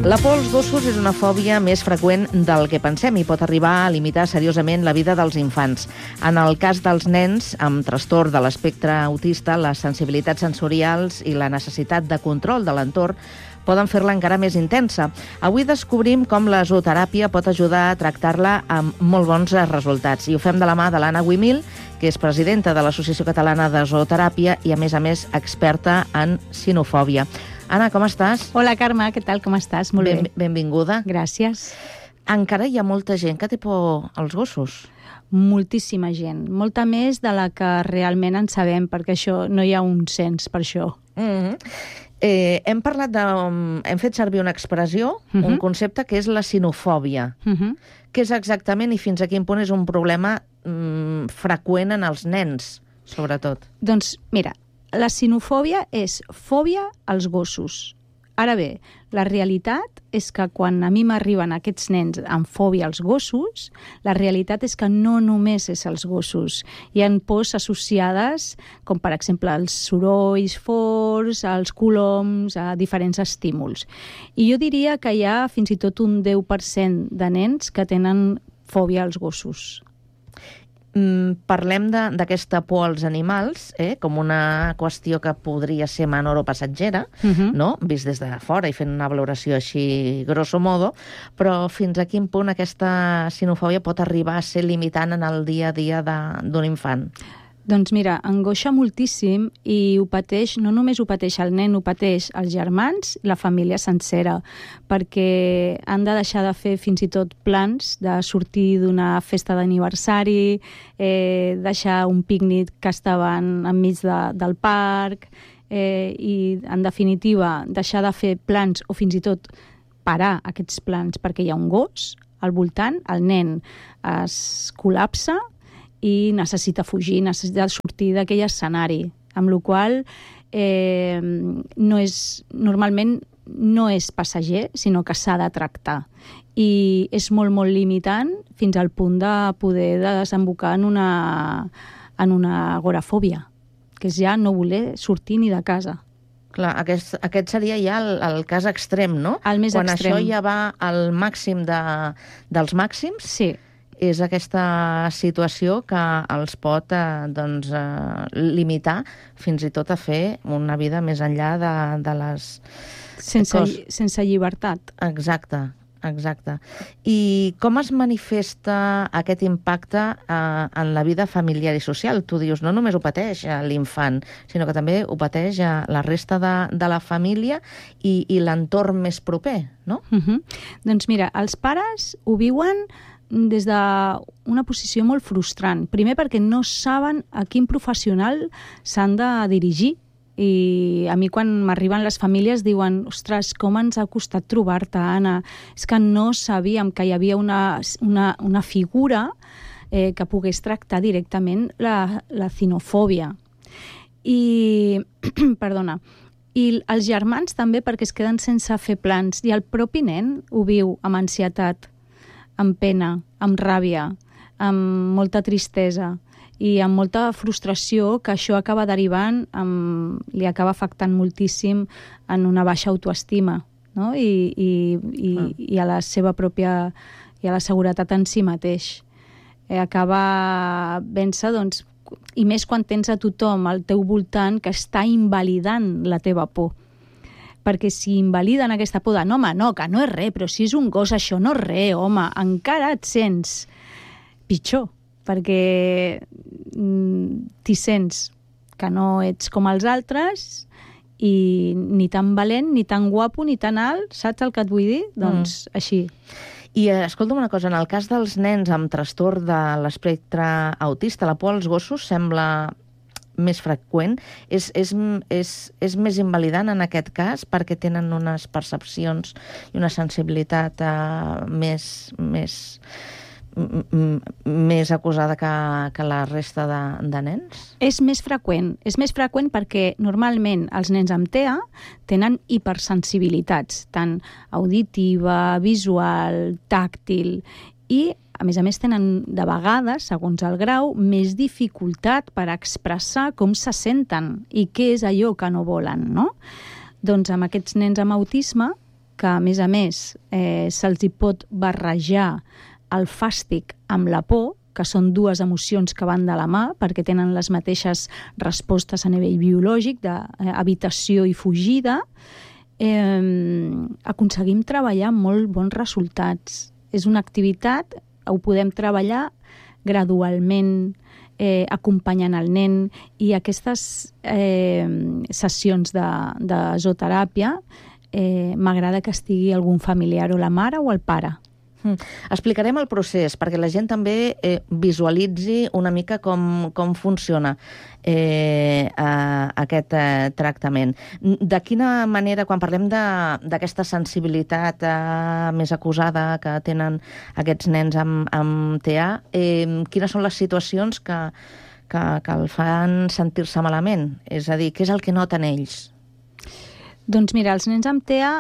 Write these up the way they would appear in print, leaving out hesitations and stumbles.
La por als gossos és una fòbia més freqüent del que pensem i pot arribar a limitar seriosament la vida dels infants. En el cas dels nens amb trastorn de l'espectre autista, les sensibilitats sensorials i la necessitat de control de l'entorn poden fer-la encara més intensa. Avui descobrim com la zooteràpia pot ajudar a tractar-la amb molt bons resultats. I ho fem de la mà de l'Anna Guimil, que és presidenta de l'Associació Catalana de Zooteràpia i, a més, experta en sinofòbia. Anna, com estàs? Hola, Carme, què tal? Com estàs? Molt bé. Benvinguda. Gràcies. Encara hi ha molta gent que té por als gossos? Moltíssima gent. Molta més de la que realment en sabem, perquè això no hi ha un cens per això. Hem fet servir una expressió, un concepte que és la sinofòbia. Què és exactament i fins a quin punt és un problema freqüent en els nens, sobretot? Doncs, mira, la sinofòbia és fòbia als gossos. Ara bé, la realitat és que quan a mi m'arriben aquests nens amb fòbia als gossos, la realitat és que no només és als gossos. Hi ha pors associades, com per exemple els sorolls forts, als coloms, a diferents estímuls. I jo diria que hi ha fins i tot un 10% de nens que tenen fòbia als gossos. Parlem d'aquesta por als animals com una qüestió que podria ser menor o passatgera, no? Vist des de fora i fent una valoració així grosso modo, però fins a quin punt aquesta sinofòbia pot arribar a ser limitant en el dia a dia d'un infant? Doncs mira, angoixa moltíssim i ho pateix, no només ho pateix el nen, ho pateix els germans, la família sencera, perquè han de deixar de fer fins i tot plans de sortir d'una festa d'aniversari, deixar un pícnic que estaven enmig del parc i, en definitiva, deixar de fer plans o fins i tot parar aquests plans perquè hi ha un gos al voltant, el nen es col·lapsa i necessita fugir, necessita sortir d'aquell escenari, amb la qual normalment no és passager, sinó que s'ha de tractar. I és molt, molt limitant fins al punt de poder desembocar en una agorafòbia, que és ja no voler sortir ni de casa. Clar, aquest seria ja el cas extrem, no? El més extrem. Quan això ja va al màxim dels màxims? Sí. És aquesta situació que els pot limitar fins i tot a fer una vida més enllà de les... Sense llibertat. Exacte. I com es manifesta aquest impacte en la vida familiar i social? Tu dius, no només ho pateix l'infant, sinó que també ho pateix la resta de la família i l'entorn més proper, no? Doncs mira, els pares ho viuen des d'una posició molt frustrant. Primer perquè no saben a quin professional s'han de dirigir. I a mi quan m'arriben les famílies diuen ostres, com ens ha costat trobar-te, Anna? És que no sabíem que hi havia una figura que pogués tractar directament la sinofòbia. I, perdona, i els germans també perquè es queden sense fer plans i el propi nen ho viu amb ansietat, amb pena, amb ràbia, amb molta tristesa i amb molta frustració, que això acaba derivant, li acaba afectant moltíssim en una baixa autoestima, no? I a la seva pròpia, i a la seguretat en si mateix. Acaba vèncer, doncs, i més quan tens a tothom al teu voltant que està invalidant la teva por. Perquè si invaliden aquesta por de no, home, no, que no és res, però si és un gos això no és res, home, encara et sents pitjor, perquè t'hi sents que no ets com els altres i ni tan valent, ni tan guapo, ni tan alt, saps el que et vull dir? Doncs així. I escolta'm una cosa, en el cas dels nens amb trastorn de l'espectre autista, la por als gossos sembla més freqüent, és més invalidant en aquest cas perquè tenen unes percepcions i una sensibilitat més acusada que la resta de nens? És més freqüent perquè normalment els nens amb TEA tenen hipersensibilitats, tant auditiva, visual, tàctil, i a més, tenen de vegades, segons el grau, més dificultat per expressar com se senten i què és allò que no volen, no? Doncs amb aquests nens amb autisme que, a més, se'ls hi pot barrejar el fàstic amb la por, que són dues emocions que van de la mà perquè tenen les mateixes respostes a nivell biològic d'evitació i fugida, aconseguim treballar molt bons resultats. És una activitat, ho podem treballar gradualment, acompanyant el nen, i aquestes sessions de zooteràpia m'agrada que estigui algun familiar, o la mare o el pare. Explicarem el procés perquè la gent també visualitzi una mica com funciona aquest tractament. De quina manera, quan parlem d'aquesta sensibilitat més acusada que tenen aquests nens amb TEA, quines són les situacions que el fan sentir-se malament? És a dir, què és el que noten ells? Doncs mira, els nens amb TEA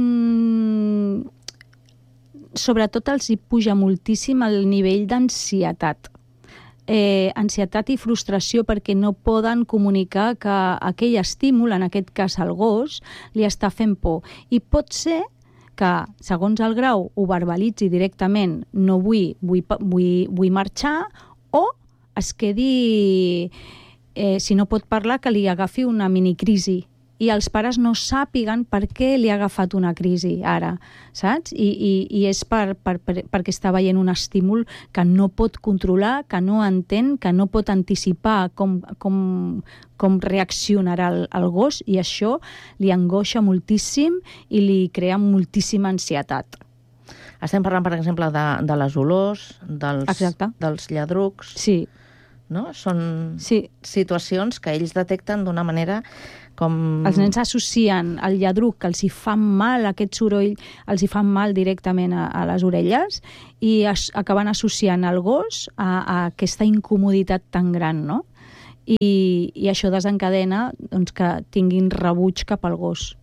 sobretot els hi puja moltíssim el nivell d'ansietat. Ansietat i frustració perquè no poden comunicar que aquell estímul, en aquest cas el gos, li està fent por. I pot ser que, segons el grau, ho verbalitzi directament, no vull marxar, o es quedi, si no pot parlar, que li agafi una minicrisi. I els pares no sàpiguen per què li ha agafat una crisi ara, saps? I és perquè està veient un estímul que no pot controlar, que no entén, que no pot anticipar com reaccionarà el gos, i això li angoixa moltíssim i li crea moltíssima ansietat. Estem parlant, per exemple, de les olors, dels lladrucs... Sí. No? Són situacions que ells detecten d'una manera com... Els nens associen el lladruc, que els hi fa mal, aquest soroll, els hi fa mal directament a les orelles, i acaben associant el gos a aquesta incomoditat tan gran, no? I això desencadena doncs, que tinguin rebuig cap al gos.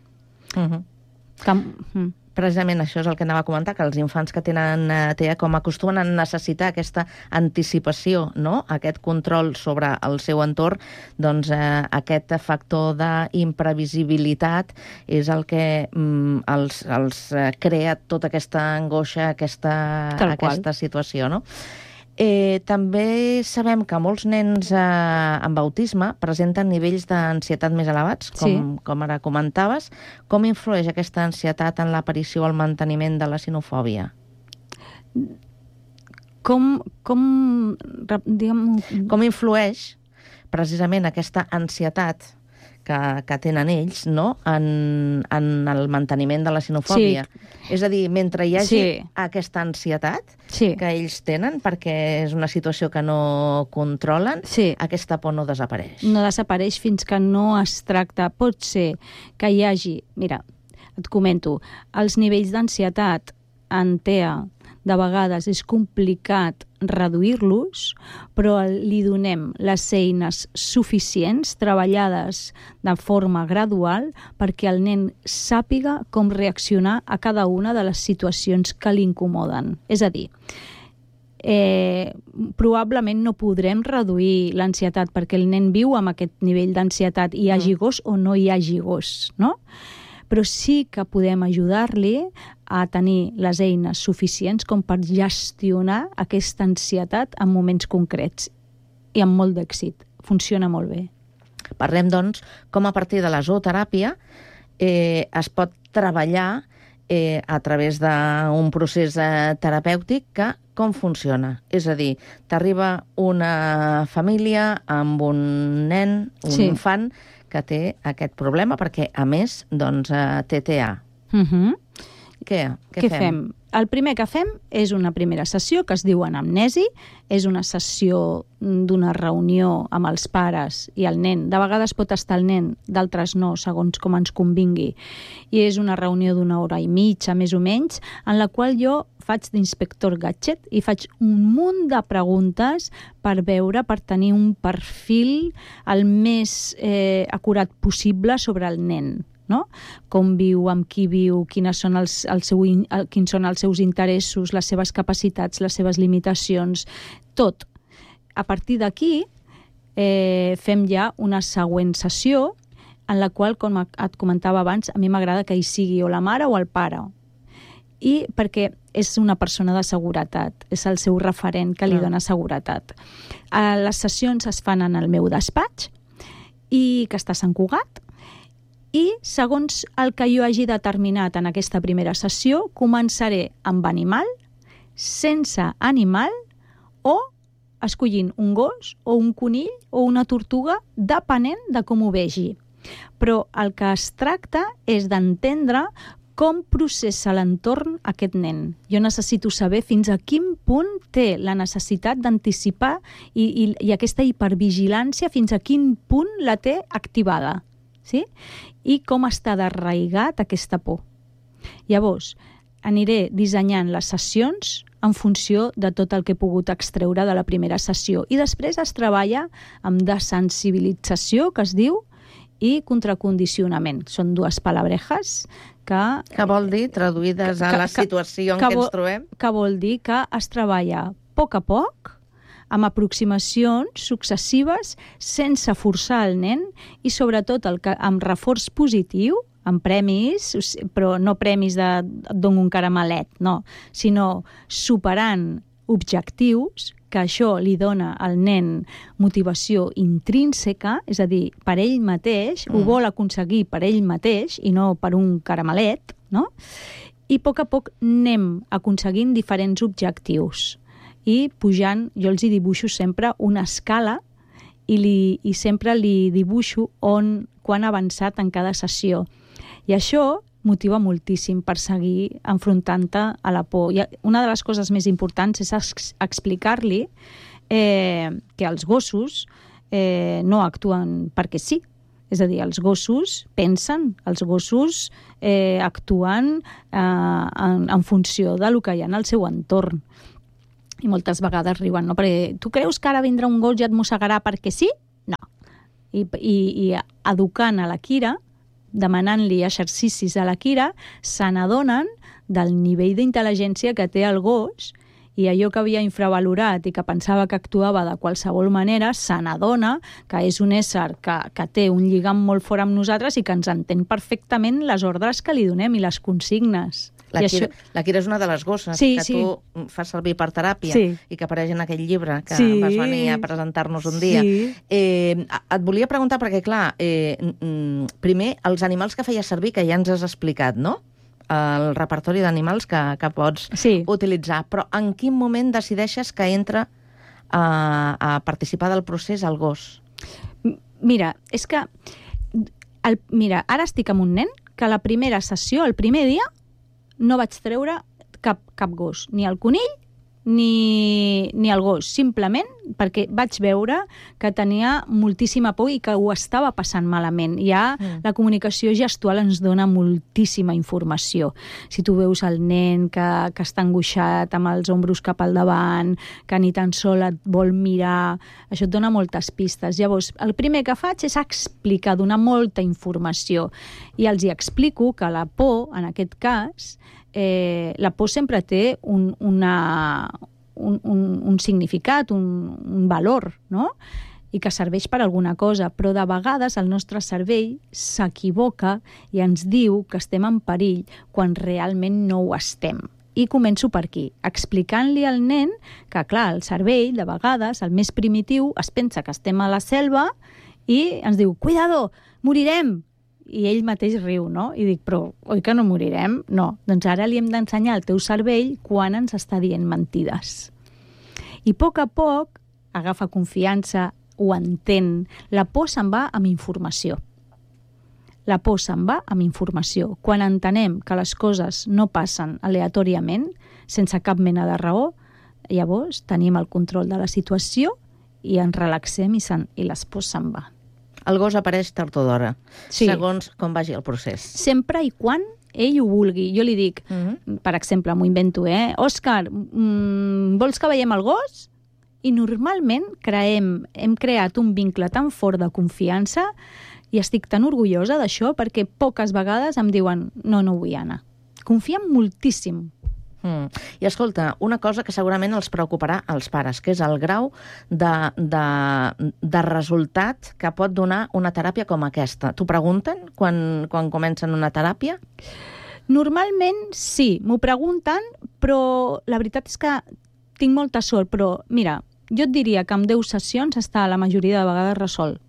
Precisament això és el que anava a comentar, que els infants que tenen TEA com acostumen a necessitar aquesta anticipació, no? Aquest control sobre el seu entorn, doncs aquest factor d'imprevisibilitat és el que els crea tota aquesta angoixa, aquesta situació, no? També sabem que molts nens amb autisme presenten nivells d'ansietat més elevats, com ara comentaves. Com influeix aquesta ansietat en l'aparició o el manteniment de la sinofòbia? Com influeix precisament aquesta ansietat que tenen ells, no?, en el manteniment de la sinofòbia. És a dir, mentre hi hagi aquesta ansietat que ells tenen, perquè és una situació que no controlen, aquesta por no desapareix. No desapareix fins que no es tracta. Pot ser que hi hagi... Mira, et comento, els nivells d'ansietat en TEA de vegades és complicat reduir-los, però li donem les eines suficients, treballades de forma gradual, perquè el nen sàpiga com reaccionar a cada una de les situacions que l'incomoden. És a dir, probablement no podrem reduir l'ansietat perquè el nen viu amb aquest nivell d'ansietat, hi hagi gos o no hi hagi gos, no? Però sí que podem ajudar-li a tenir les eines suficients com per gestionar aquesta ansietat en moments concrets, i amb molt d'èxit. Funciona molt bé. Parlem, doncs, com a partir de la zooteràpia es pot treballar a través d'un procés terapèutic que com funciona? És a dir, t'arriba una família amb un nen, un infant, que té aquest problema, perquè, a més, doncs, té TEA. Què fem? El primer que fem és una primera sessió que es diu anamnesi. És una sessió d'una reunió amb els pares i el nen. De vegades pot estar el nen, d'altres no, segons com ens convingui. I és una reunió d'1 hora i mitja, més o menys, en la qual jo faig d'inspector gadget i faig un munt de preguntes per tenir un perfil el més acurat possible sobre el nen. No? Com viu, amb qui viu, quins són els seus interessos, les seves capacitats, les seves limitacions, tot. A partir d'aquí fem ja una següent sessió en la qual, com et comentava abans, a mi m'agrada que hi sigui o la mare o el pare. I perquè és una persona de seguretat, és el seu referent que li dona seguretat. Les sessions es fan en el meu despatx, i que està a Sant Cugat, i segons el que jo hagi determinat en aquesta primera sessió, començaré amb animal, sense animal, o escollint un gos, o un conill, o una tortuga, depenent de com ho vegi. Però el que es tracta és d'entendre com processa l'entorn aquest nen. Jo necessito saber fins a quin punt té la necessitat d'anticipar i aquesta hipervigilància, fins a quin punt la té activada, sí? I com està d'arraigat aquesta por. Llavors, aniré dissenyant les sessions en funció de tot el que he pogut extreure de la primera sessió. I després es treballa amb desensibilització, que es diu, i contracondicionament. Són dues palabrejas que vol dir, traduïdes a la situació en què ens trobem? Que vol dir que es treballa a poc, amb aproximacions successives, sense forçar el nen, i sobretot amb reforç positiu, amb premis, però no premis de et dono un caramelet, no, sinó superant objectius, que això li dona al nen motivació intrínseca, és a dir, per ell mateix, ho vol aconseguir per ell mateix i no per un caramelet, no? I a poc anem aconseguint diferents objectius i pujant, jo els hi dibuixo sempre una escala i sempre li dibuixo quan ha avançat en cada sessió. I això motiva moltíssim per seguir enfrontant-te a la por. I una de les coses més importants és explicar-li que els gossos no actuen perquè sí. És a dir, els gossos pensen, els gossos actuen en funció del que hi ha en el seu entorn. I moltes vegades riuen, no? Perquè tu creus que ara vindrà un gos i et mossegarà perquè sí? No. I educant a la Kira, demanant-li exercicis a la Kira, se n'adonen del nivell d'intel·ligència que té el gos, i allò que havia infravalorat i que pensava que actuava de qualsevol manera, se n'adona que és un ésser que té un lligam molt fort amb nosaltres i que ens entén perfectament les ordres que li donem i les consignes. La Kira és una de les gosses que tu fas servir per teràpia i que apareix en aquell llibre que vas venir a presentar-nos un dia. Et volia preguntar, perquè clar, primer, els animals que feies servir, que ja ens has explicat, no? El repertori d'animals que pots utilitzar, però en quin moment decideixes que entra a participar del procés el gos? Mira, és que ara estic amb un nen que a la primera sessió, el primer dia, no vaig treure cap gos, ni el conill ni el gos, simplement perquè vaig veure que tenia moltíssima por i que ho estava passant malament. Ja la comunicació gestual ens dona moltíssima informació. Si tu veus el nen que està angoixat amb els ombros cap al davant, que ni tan sol et vol mirar, això et dona moltes pistes. Llavors, el primer que faig és explicar, donar molta informació, i els hi explico que la por, en aquest cas, la por sempre té un significat, un valor, no? I que serveix per alguna cosa, però de vegades el nostre cervell s'equivoca i ens diu que estem en perill quan realment no ho estem. I començo per aquí, explicant-li al nen que, clar, el cervell, de vegades, el més primitiu, es pensa que estem a la selva i ens diu, cuidado, morirem! I ell mateix riu, no? I dic, però oi que no morirem? No. Doncs ara li hem d'ensenyar al teu cervell quan ens està dient mentides. I a poc agafa confiança, ho entén. La por se'n va amb informació. La por se'n va amb informació. Quan entenem que les coses no passen aleatòriament, sense cap mena de raó, llavors tenim el control de la situació i ens relaxem i les pors se'n va. El gos apareix tard o d'hora, segons com vagi el procés. Sempre i quan ell ho vulgui. Jo li dic, per exemple, m'ho invento, Òscar, vols que veiem el gos? I normalment hem creat un vincle tan fort de confiança i estic tan orgullosa d'això perquè poques vegades em diuen no vull anar. Confiem moltíssim. I escolta, una cosa que segurament els preocuparà als pares, que és el grau de resultat que pot donar una teràpia com aquesta. T'ho pregunten quan comencen una teràpia? Normalment sí, m'ho pregunten, però la veritat és que tinc molta sort. Però mira, jo et diria que amb 10 sessions està la majoria de vegades resolt.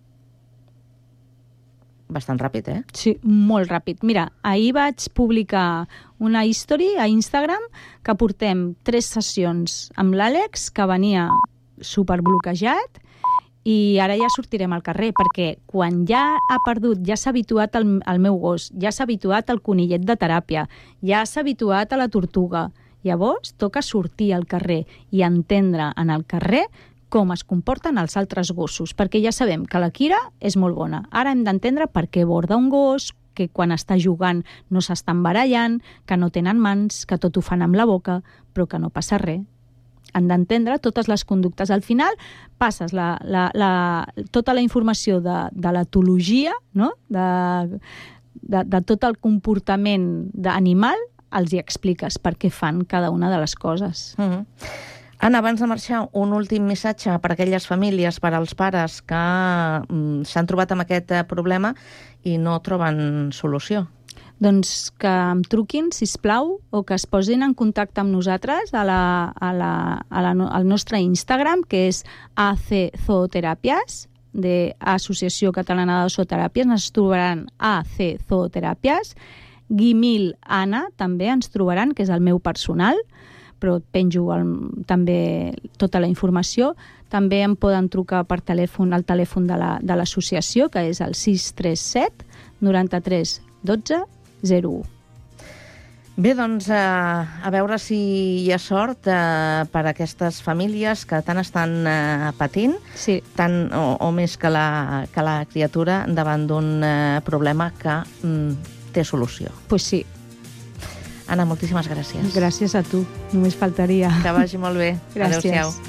Bastant ràpid, eh? Sí, molt ràpid. Mira, ahir vaig publicar una history a Instagram que portem 3 sessions amb l'Àlex, que venia superbloquejat, i ara ja sortirem al carrer, perquè quan ja ha perdut, ja s'ha habituat al meu gos, ja s'ha habituat al conillet de teràpia, ja s'ha habituat a la tortuga, llavors toca sortir al carrer i entendre en el carrer com es comporten els altres gossos, perquè ja sabem que la Kira és molt bona. Ara hem d'entendre per què borda un gos, que quan està jugant no s'estan barallant, que no tenen mans, que tot ho fan amb la boca, però que no passa res. Han d'entendre totes les conductes. Al final passes tota la informació de l'etologia, no? de tot el comportament d'animal, els hi expliques per què fan cada una de les coses. Anna, abans de marxar, un últim missatge per a aquelles famílies, per als pares que s'han trobat amb aquest problema i no troben solució. Doncs que em truquin, sisplau, o que es posin en contacte amb nosaltres al nostre Instagram, que és AC Zooteràpies, de Associació Catalana de Zooteràpies. Ens trobaran AC Zooteràpies. Guimil Anna també ens trobaran, que és el meu personal, però penjo també tota la informació. També em poden trucar per telèfon, al telèfon de l'associació, que és el 637 93 12 01. Bé, doncs, a veure si hi ha sort per a aquestes famílies que tant estan patint, sí, tant o més que la criatura davant d'un problema que té solució. Pues sí. Anna, moltíssimes gràcies. Gràcies a tu, només faltaria. Que vagi molt bé. Gràcies. Adéu-siau.